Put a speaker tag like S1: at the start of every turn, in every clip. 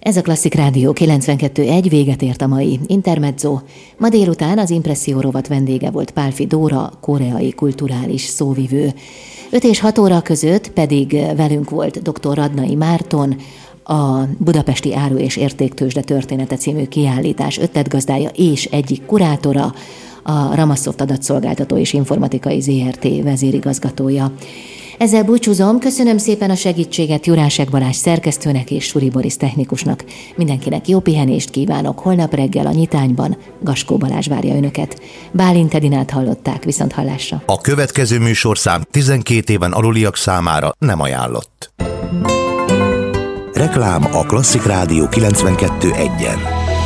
S1: Ez a Klasszik Rádió 92.1, véget ért a mai Intermezzo. Ma délután az Impresszió rovat vendége volt Pálffy Dóra, koreai kulturális szóvivő. 5 és 6 óra között pedig velünk volt dr. Radnai Márton, a Budapesti Áru- és Értéktőzsde története című kiállítás ötletgazdája és egyik kurátora, a Ramassoft adatszolgáltató és informatikai ZRT vezérigazgatója. Ezzel búcsúzom, köszönöm szépen a segítséget Jurásek Balázs szerkesztőnek és Suri Boris technikusnak. Mindenkinek jó pihenést kívánok, holnap reggel a Nyitányban Gaskó Balázs várja önöket. Bálint Edinát hallották, viszonthallásra.
S2: A következő műsorszám 12 éven aluliak számára nem ajánlott. Reklám a Klasszik Rádió 92.1-en.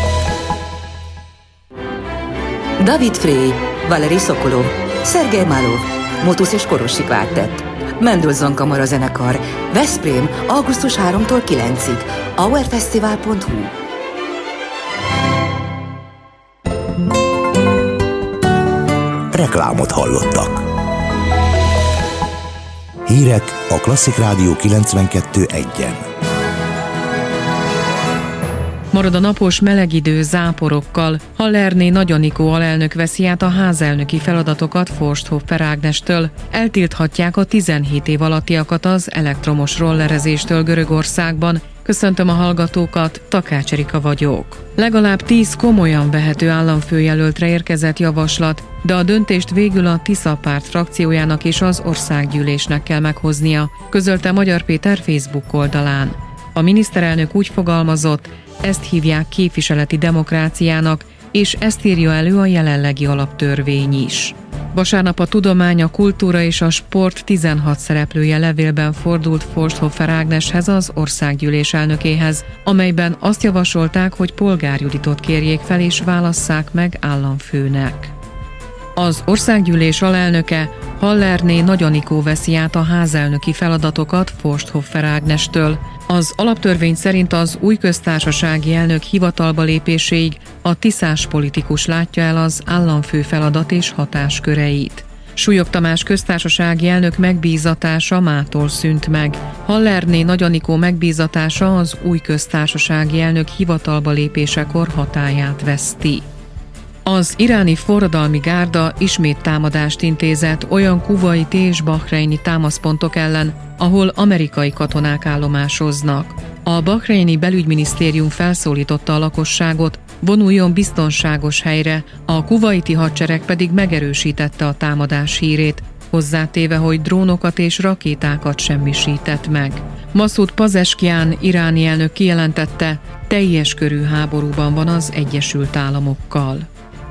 S3: David Frey, Valeri Sokolov, Szergej Malov, Motus és Korosi Kvártett, Mendelssohn Kamara zenekar, Veszprém, augusztus 3-tól 9-ig, hourfestival.hu.
S2: Reklámot hallottak. Hírek a Klasszik Rádió 92.1-en.
S4: Marad a napos meleg idő záporokkal. Hallerné Nagy Anikó alelnök veszi át a házelnöki feladatokat Forsthoffer Ágnestől. Eltilthatják a 17 év alattiakat az elektromos rollerezéstől Görögországban. Köszöntöm a hallgatókat, Takács Erika vagyok. Legalább 10 komolyan vehető államfőjelöltre érkezett javaslat, de a döntést végül a Tisza párt frakciójának és az országgyűlésnek kell meghoznia, közölte Magyar Péter Facebook oldalán. A miniszterelnök úgy fogalmazott, ezt hívják képviseleti demokráciának, és ezt írja elő a jelenlegi alaptörvény is. Vasárnap a tudomány, a kultúra és a sport 16 szereplője levélben fordult Forsthoffer Ágneshez, az országgyűlés elnökéhez, amelyben azt javasolták, hogy Polgár Juditot kérjék fel és válasszák meg államfőnek. Az országgyűlés alelnöke, Hallerné Nagy Anikó veszi át a házelnöki feladatokat Forsthoffer Ágnestől. Az alaptörvény szerint az új köztársasági elnök hivatalba lépéséig a tiszás politikus látja el az államfő feladat és hatásköreit. Súlyog Tamás köztársasági elnök megbízatása mától szűnt meg. Hallerné Nagy Anikó megbízatása az új köztársasági elnök hivatalba lépésekor hatályát veszti. Az iráni forradalmi gárda ismét támadást intézett olyan kuvaiti és bahreini támaszpontok ellen, ahol amerikai katonák állomásoznak. A bahreini belügyminisztérium felszólította a lakosságot, vonuljon biztonságos helyre, a kuvaiti hadsereg pedig megerősítette a támadás hírét, hozzátéve, hogy drónokat és rakétákat semmisített meg. Masoud Pezeshkian iráni elnök kijelentette, teljes körű háborúban van az Egyesült Államokkal.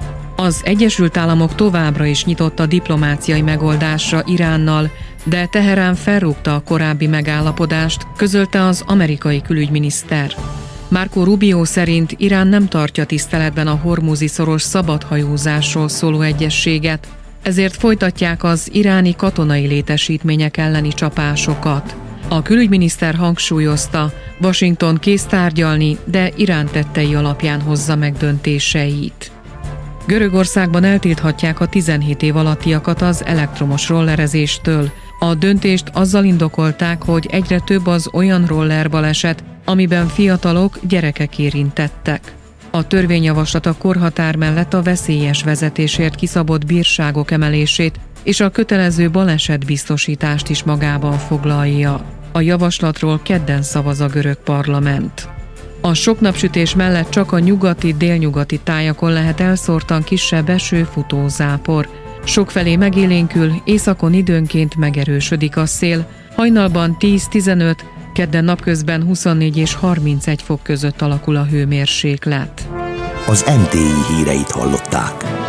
S4: Az Egyesült Államok továbbra is nyitott a diplomáciai megoldásra Iránnal, de Teherán felrúgta a korábbi megállapodást, közölte az amerikai külügyminiszter. Marco Rubio szerint Irán nem tartja tiszteletben a Hormuzi-szoros szabadhajózásról szóló egyezséget, ezért folytatják az iráni katonai létesítmények elleni csapásokat. A külügyminiszter hangsúlyozta, Washington kész tárgyalni, de Irán tettei alapján hozza meg döntéseit. Görögországban eltilthatják a 17 év alattiakat az elektromos rollerezéstől. A döntést azzal indokolták, hogy egyre több az olyan rollerbaleset, amiben fiatalok, gyerekek érintettek. A törvényjavaslat a korhatár mellett a veszélyes vezetésért kiszabott bírságok emelését és a kötelező balesetbiztosítást is magában foglalja. A javaslatról kedden szavaz a görög parlament. A sok napsütés mellett csak a nyugati-délnyugati tájakon lehet elszórtan kisebb eső, futózápor. Sokfelé megélénkül, északon időnként megerősödik a szél, hajnalban 10-15, kedden napközben 24 és 31 fok között alakul a hőmérséklet.
S2: Az NTI híreit hallották.